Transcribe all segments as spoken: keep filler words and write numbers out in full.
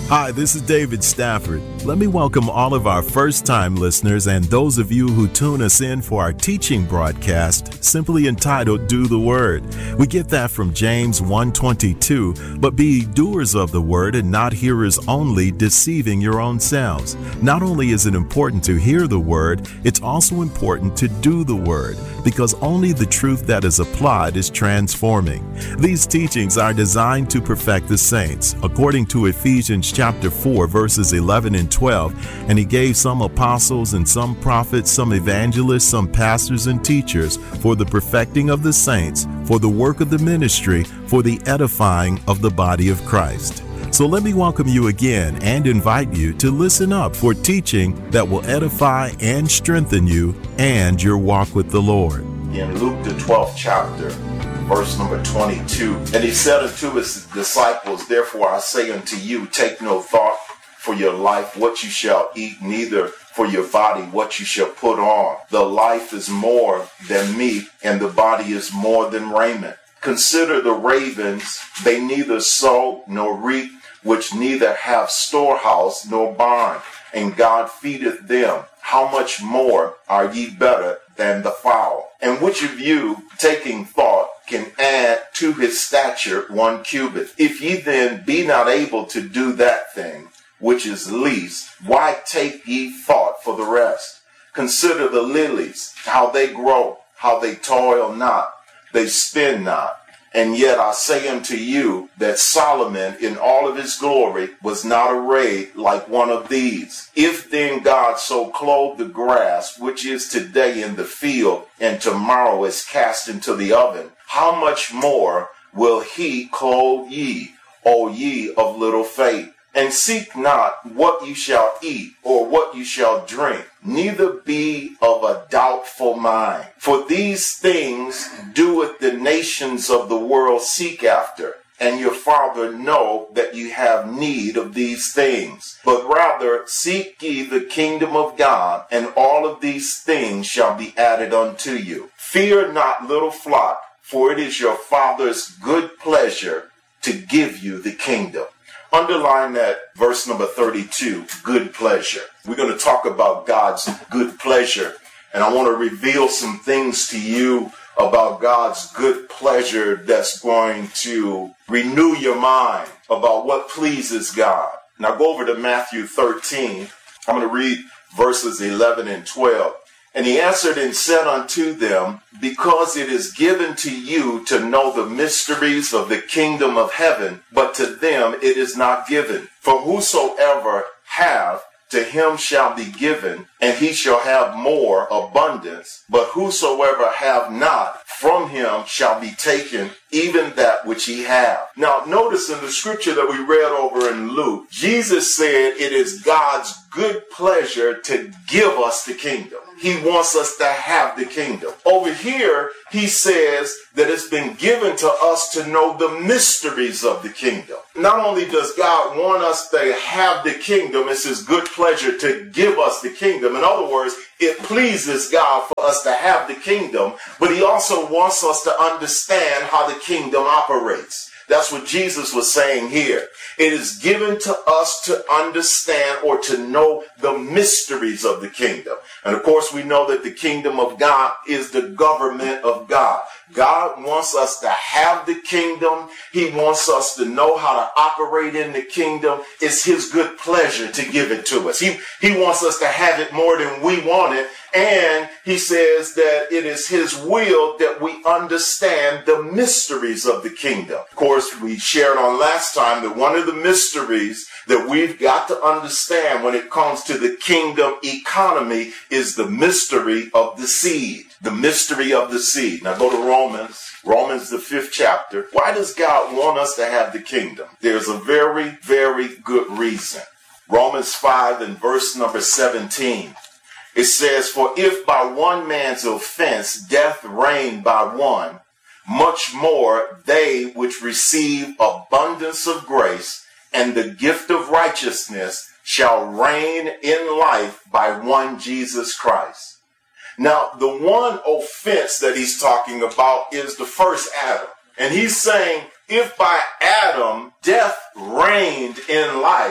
Hi, this is David Stafford. Let me welcome all of our first-time listeners and those of you who tune us in for our teaching broadcast, simply entitled Do the Word. We get that from James one twenty-two, but be doers of the word and not hearers only, deceiving your own selves. Not only is it important to hear the word, it's also important to do the word, because only the truth that is applied is transforming. These teachings are designed to perfect the saints, according to Ephesians chapter four, verses eleven and twelve, and he gave some apostles and some prophets, some evangelists, some pastors and teachers for the perfecting of the saints, for the work of the ministry, for the edifying of the body of Christ. So let me welcome you again and invite you to listen up for teaching that will edify and strengthen you and your walk with the Lord. In Luke, the twelfth chapter, verse number twenty-two, and he said unto his disciples, Therefore I say unto you, take no thought for your life, what you shall eat, neither for your body, what you shall put on. The life is more than meat, and the body is more than raiment. Consider the ravens, they neither sow nor reap, which neither have storehouse nor barn, and God feedeth them. How much more are ye better than the fowl? And which of you, taking thought, can add to his stature one cubit? If ye then be not able to do that thing which is least, why take ye thought for the rest? Consider the lilies, how they grow, how they toil not, they spin not. And yet I say unto you that Solomon in all of his glory was not arrayed like one of these. If then God so clothe the grass, which is today in the field, and tomorrow is cast into the oven, how much more will he clothe ye, O ye of little faith? And seek not what you shall eat or what you shall drink, neither be of a doubtful mind. For these things doeth the nations of the world seek after, and your Father know that you have need of these things. But rather seek ye the kingdom of God, and all of these things shall be added unto you. Fear not, little flock, for it is your Father's good pleasure to give you the kingdom. Underline that verse number thirty-two, good pleasure. We're going to talk about God's good pleasure, and I want to reveal some things to you about God's good pleasure that's going to renew your mind about what pleases God. Now go over to Matthew thirteen. I'm going to read verses eleven and twelve. And he answered and said unto them, Because it is given to you to know the mysteries of the kingdom of heaven, but to them it is not given. For whosoever hath, to him shall be given, and he shall have more abundance. But whosoever have not, from him shall be taken even that which he hath. Now notice in the scripture that we read over in Luke, Jesus said it is God's good pleasure to give us the kingdom. He wants us to have the kingdom. Over here, he says that it's been given to us to know the mysteries of the kingdom. Not only does God want us to have the kingdom, it's his good pleasure to give us the kingdom. In other words, it pleases God for us to have the kingdom, but he also wants us to understand how the kingdom operates. That's what Jesus was saying here. It is given to us to understand or to know the mysteries of the kingdom. And of course, we know that the kingdom of God is the government of God. God wants us to have the kingdom. He wants us to know how to operate in the kingdom. It's his good pleasure to give it to us. He, he wants us to have it more than we want it. And he says that it is his will that we understand the mysteries of the kingdom. Of course, we shared on last time that one of the mysteries that we've got to understand when it comes to the kingdom economy is the mystery of the seed. The mystery of the seed. Now go to Romans. Romans, the fifth chapter. Why does God want us to have the kingdom? There's a very, very good reason. Romans five and verse number seventeen. It says, For if by one man's offense death reigned by one, much more they which receive abundance of grace and the gift of righteousness shall reign in life by one Jesus Christ. Now, the one offense that he's talking about is the first Adam. And he's saying, if by Adam death reigned in life,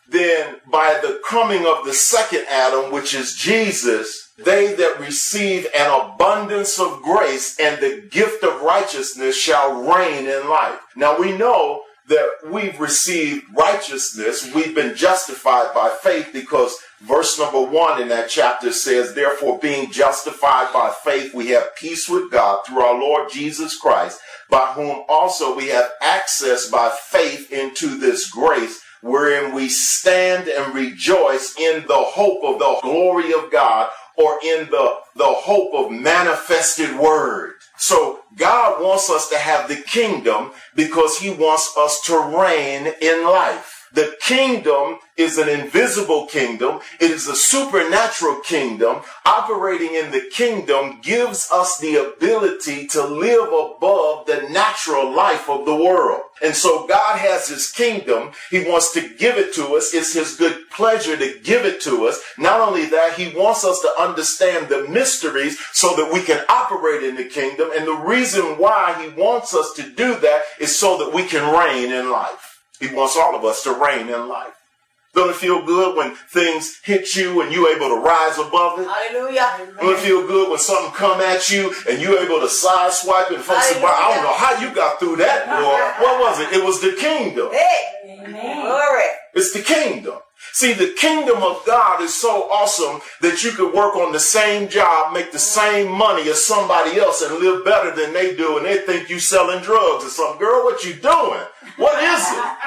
then by the coming of the second Adam, which is Jesus, they that receive an abundance of grace and the gift of righteousness shall reign in life. Now we know that we've received righteousness. We've been justified by faith because verse number one in that chapter says, therefore, being justified by faith, we have peace with God through our Lord Jesus Christ, by whom also we have access by faith into this grace, wherein we stand and rejoice in the hope of the glory of God, or in the, the hope of manifested word. So God wants us to have the kingdom because he wants us to reign in life. The kingdom is an invisible kingdom. It is a supernatural kingdom. Operating in the kingdom gives us the ability to live above the natural life of the world. And so God has his kingdom. He wants to give it to us. It's his good pleasure to give it to us. Not only that, he wants us to understand the mysteries so that we can operate in the kingdom. And the reason why he wants us to do that is so that we can reign in life. He wants all of us to reign in life. Don't it feel good when things hit you and you're able to rise above it? Hallelujah. Don't it feel good when something come at you and you're able to side swipe it and folks say, well, I don't know how you got through that, Lord. What was it? It was the kingdom. Hey. Amen. Glory. It's the kingdom. See, the kingdom of God is so awesome that you could work on the same job, make the same money as somebody else and live better than they do, and they think you selling drugs or something. Girl, what you doing? What is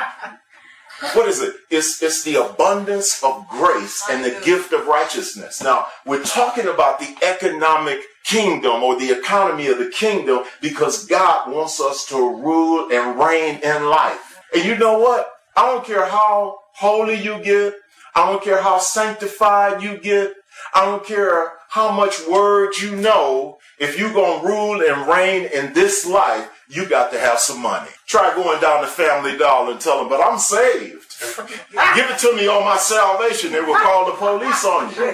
it? What is it? It's, it's the abundance of grace and the gift of righteousness. Now, we're talking about the economic kingdom or the economy of the kingdom because God wants us to rule and reign in life. And you know what? I don't care how holy you get. I don't care how sanctified you get. I don't care how much word you know. If you're going to rule and reign in this life, you got to have some money. Try going down to Family Dollar and tell them, but I'm saved. Give it to me on my salvation. They will call the police on you.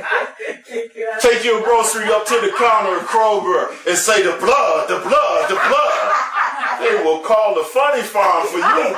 Take your grocery up to the counter at Kroger and say, the blood, the blood, the blood. They will call the funny farm for you.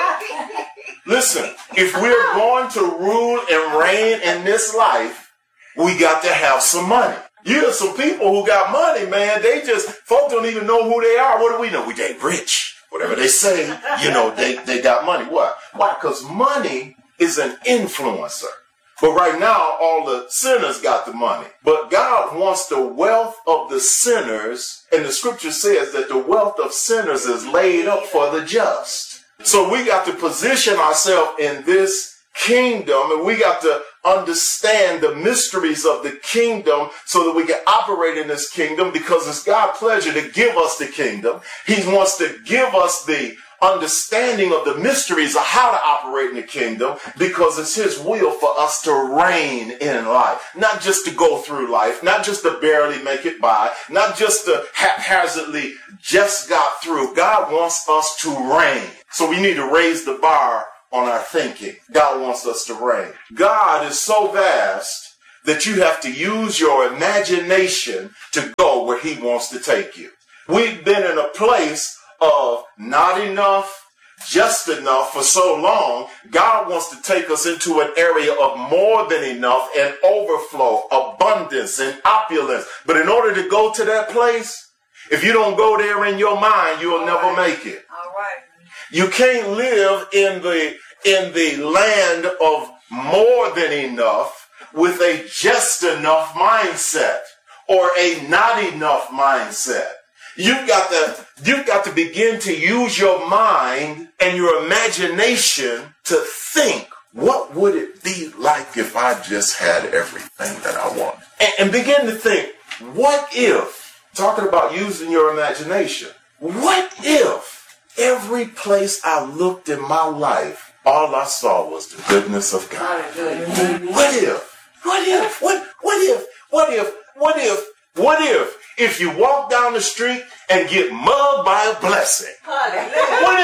Listen, if we're going to rule and reign in this life, we got to have some money. You have some people who got money, man. They just, folks don't even know who they are. What do we know? We they rich. Whatever they say, you know, they, they got money. Why? Why? Because money is an influencer. But right now, all the sinners got the money. But God wants the wealth of the sinners. And the scripture says that the wealth of sinners is laid up for the just. So we got to position ourselves in this kingdom, and we got to understand the mysteries of the kingdom so that we can operate in this kingdom, because it's God's pleasure to give us the kingdom. He wants to give us the understanding of the mysteries of how to operate in the kingdom, because it's his will for us to reign in life, not just to go through life, not just to barely make it by, not just to haphazardly just got through. God wants us to reign. So we need to raise the bar on our thinking. God wants us to reign. God is so vast that you have to use your imagination to go where he wants to take you. We've been in a place of not enough, just enough for so long. God wants to take us into an area of more than enough and overflow, abundance and opulence. But in order to go to that place, if you don't go there in your mind, you'll All never right. make it. All right. You can't live in the in the land of more than enough with a just enough mindset or a not enough mindset. You've got to you've got to begin to use your mind and your imagination to think, what would it be like if I just had everything that I want? And, and begin to think, what if, talking about using your imagination, what if every place I looked in my life, all I saw was the goodness of God? What if? What if? What, what if? What if? What if? What if? If you walk down the street and get mugged by a blessing? What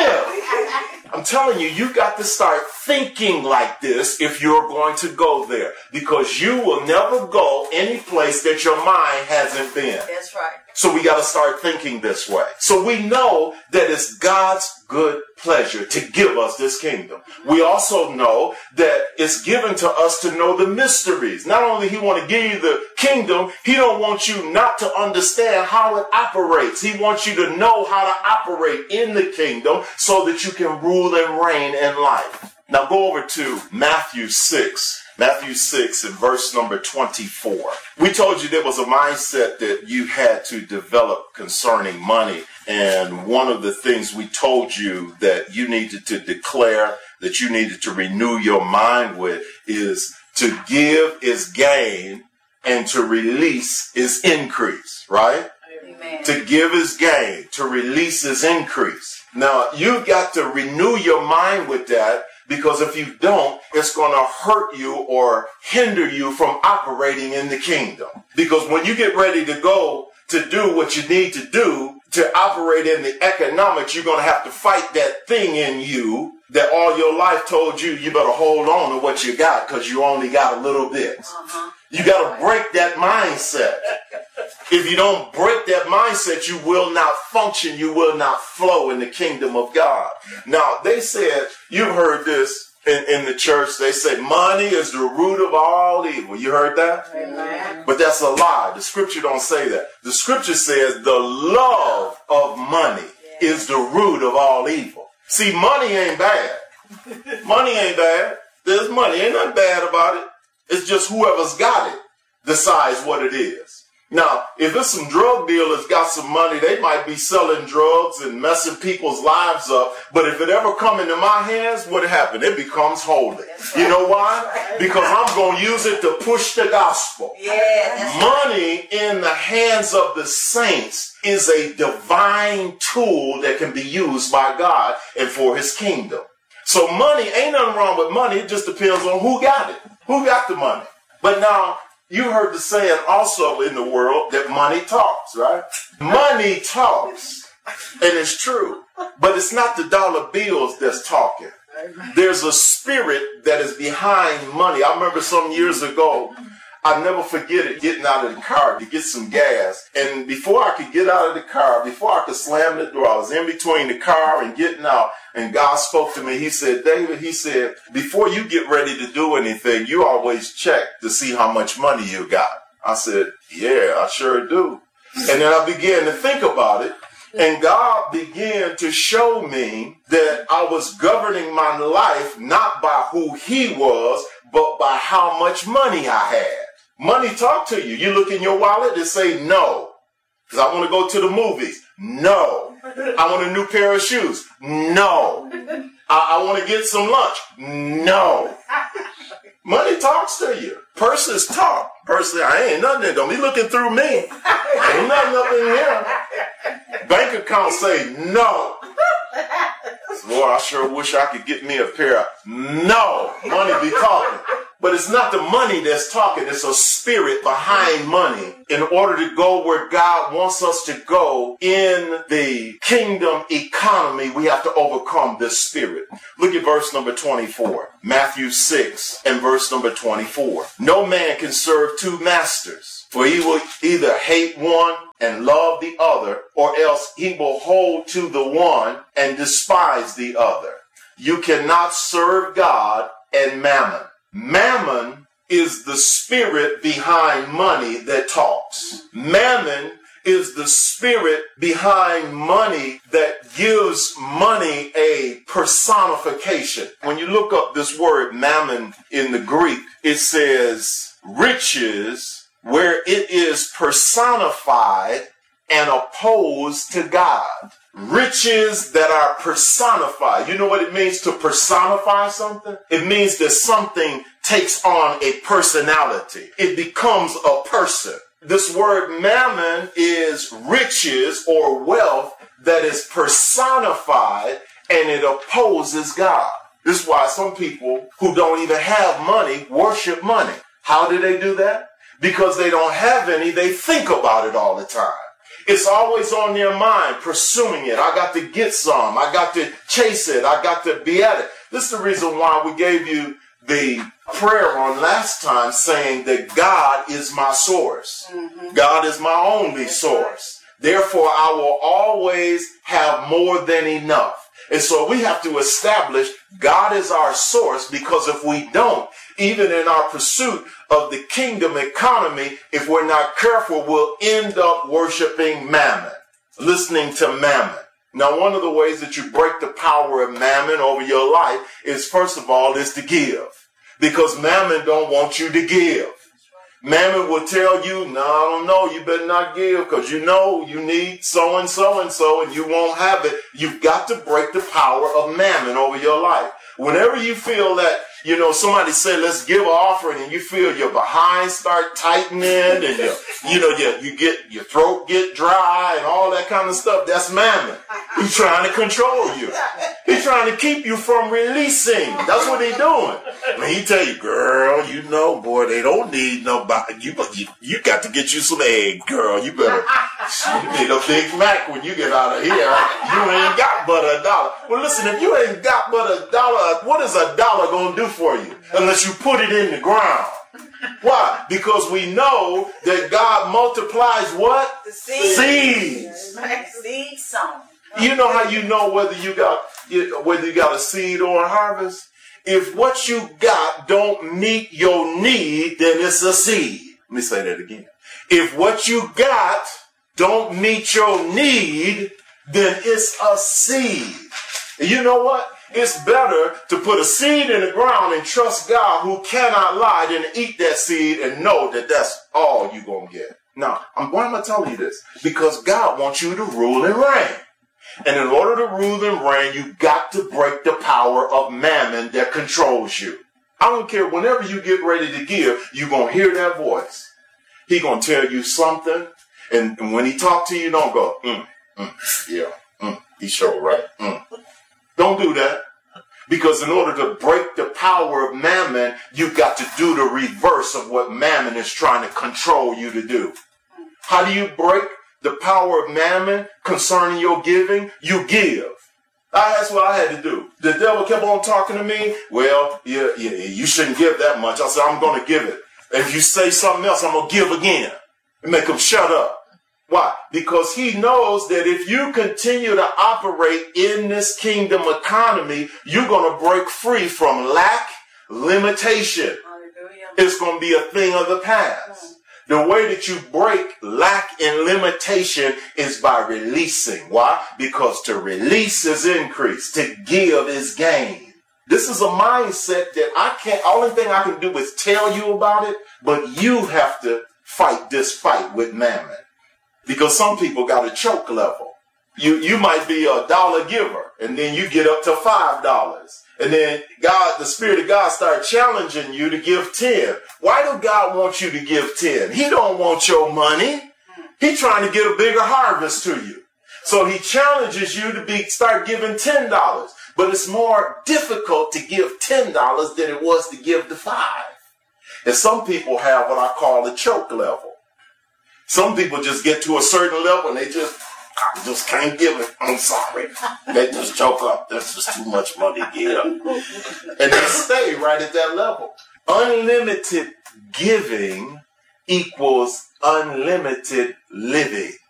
if? I'm telling you, you got to start thinking like this if you're going to go there, because you will never go any place that your mind hasn't been. That's right. So we got to start thinking this way. So we know that it's God's good pleasure to give us this kingdom. We also know that it's given to us to know the mysteries. Not only he want to give you the kingdom, he don't want you not to understand how it operates. He wants you to know how to operate in the kingdom so that you can rule and reign in life. Now go over to Matthew six. Matthew six and verse number twenty-four. We told you there was a mindset that you had to develop concerning money. And one of the things we told you that you needed to declare, that you needed to renew your mind with, is to give is gain and to release is increase, right? Amen. To give is gain, to release is increase. Now, you've got to renew your mind with that, because if you don't, it's going to hurt you or hinder you from operating in the kingdom. Because when you get ready to go to do what you need to do to operate in the economics, you're going to have to fight that thing in you that all your life told you you better hold on to what you got because you only got a little bit. Uh-huh. You got to break that mindset. If you don't break that mindset, you will not function. You will not flow in the kingdom of God. Now, they said, you've heard this in, in the church. They say money is the root of all evil. You heard that? Amen. But that's a lie. The scripture don't say that. The scripture says the love of money is the root of all evil. See, money ain't bad. Money ain't bad. There's money. Ain't nothing bad about it. It's just whoever's got it decides what it is. Now, if it's some drug dealers got some money, they might be selling drugs and messing people's lives up. But if it ever come into my hands, what happened? It becomes holy. Right. You know why? Because I'm going to use it to push the gospel. Yeah, money in the hands of the saints is a divine tool that can be used by God and for his kingdom. So money, ain't nothing wrong with money. It just depends on who got it. Who got the money? But now, you heard the saying also in the world that money talks, right? Money talks, and it's true. But it's not the dollar bills that's talking. There's a spirit that is behind money. I remember some years ago, I'll never forget it, getting out of the car to get some gas. And before I could get out of the car, before I could slam the door, I was in between the car and getting out. And God spoke to me. He said, David, he said, before you get ready to do anything, you always check to see how much money you got. I said, yeah, I sure do. And then I began to think about it. And God began to show me that I was governing my life not by who he was, but by how much money I had. Money talk to you. You look in your wallet and say no. Because I want to go to the movies. No. I want a new pair of shoes. No. I, I want to get some lunch. No. Money talks to you. Purses talk. Purses, I ain't nothing in. Don't be looking through me. Ain't nothing up in here. Bank account say no. Lord, I sure wish I could get me a pair of. No. Money be talking. But it's not the money that's talking. It's a spirit behind money in order to go where God wants us to go in the kingdom economy. We have to overcome this spirit. Look at verse number twenty-four. Matthew six and verse number twenty-four. No man can serve two masters, for he will either hate one and love the other, or else he will hold to the one and despise the other. You cannot serve God and mammon. Mammon is the spirit behind money that talks. Mammon is the spirit behind money that gives money a personification. When you look up this word mammon in the Greek, it says riches where it is personified and opposed to God. Riches that are personified. You know what it means to personify something? It means that something takes on a personality. It becomes a person. This word mammon is riches or wealth that is personified and it opposes God. This is why some people who don't even have money worship money. How do they do that? Because they don't have any, they think about it all the time. It's always on their mind, pursuing it. I got to get some. I got to chase it. I got to be at it. This is the reason why we gave you the prayer on last time saying that God is my source. Mm-hmm. God is my only source. Therefore, I will always have more than enough. And so we have to establish God is our source, because if we don't, even in our pursuit of the kingdom economy, if we're not careful, we'll end up worshiping mammon, listening to mammon. Now, one of the ways that you break the power of mammon over your life is, first of all, is to give, because mammon don't want you to give. Mammon will tell you, no, I don't know, you better not give, because you know you need so-and-so and so, and you won't have it. You've got to break the power of mammon over your life. Whenever you feel that, you know, somebody say, let's give an offering, and you feel your behind start tightening, and your, you know, you, you get, your throat get dry and all that kind of stuff, that's mammon. He's trying to control you. He's trying to keep you from releasing. That's what he's doing. And he tell you, girl, you know, boy, they don't need nobody. You, you, you got to get you some eggs, girl. You better, you need a Big Mac when you get out of here. You ain't got but a dollar. Well, listen, if you ain't got but a dollar, what is a dollar going to do for you? Unless you put it in the ground. Why? Because we know that God multiplies what? The seeds. Seeds. Seeds sown. You know how you know whether you got whether you got a seed or a harvest? If what you got don't meet your need, then it's a seed. Let me say that again. If what you got don't meet your need, then it's a seed. And you know what? It's better to put a seed in the ground and trust God, who cannot lie, than to eat that seed and know that that's all you're going to get. Now, why am I telling you this? Because God wants you to rule and reign. And in order to rule and reign, you got to break the power of mammon that controls you. I don't care. Whenever you get ready to give, you're going to hear that voice. He's going to tell you something. And, and when he talks to you, don't go, mm, mm, yeah, mm, he's sure right. Mm. Don't do that. Because in order to break the power of mammon, you've got to do the reverse of what mammon is trying to control you to do. How do you break the power of mammon concerning your giving? You give. I, that's what I had to do. The devil kept on talking to me. Well, yeah, yeah, you shouldn't give that much. I said, I'm going to give it. If you say something else, I'm going to give again. And make him shut up. Why? Because he knows that if you continue to operate in this kingdom economy, you're going to break free from lack, limitation. Hallelujah. It's going to be a thing of the past. The way that you break lack and limitation is by releasing. Why? Because to release is increase. To give is gain. This is a mindset that I can't, only thing I can do is tell you about it, but you have to fight this fight with mammon. Because some people got a choke level. You you might be a dollar giver, and then you get up to five dollars. And then God, the Spirit of God start challenging you to give ten. Why do God want you to give ten? He don't want your money. He's trying to get a bigger harvest to you. So he challenges you to be start giving ten dollars. But it's more difficult to give ten dollars than it was to give the five. And some people have what I call a choke level. Some people just get to a certain level and they just, I just can't give it. I'm sorry. They just choke up. That's just too much money to give. And they stay right at that level. Unlimited giving equals unlimited living.